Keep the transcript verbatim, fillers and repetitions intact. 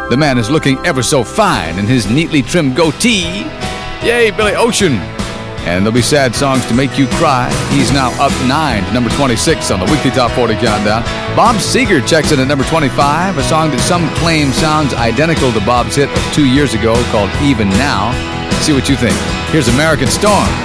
The man is looking ever so fine in his neatly trimmed goatee. Yay, Billy Ocean. And there'll be sad songs to make you cry. He's now up nine to number twenty-six on the weekly Top forty Countdown. Bob Seger checks in at number twenty-five, a song that some claim sounds identical to Bob's hit of two years ago called Even Now. See what you think. Here's American Storm.